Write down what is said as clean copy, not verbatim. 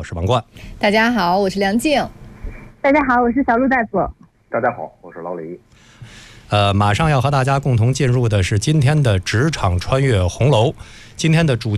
我是王冠。 大家好，我是梁静。 大家好，我是小鹿大夫。 大家好，我是老李。 马上要和大家共同进入的是今天的职场穿越红楼。今天的主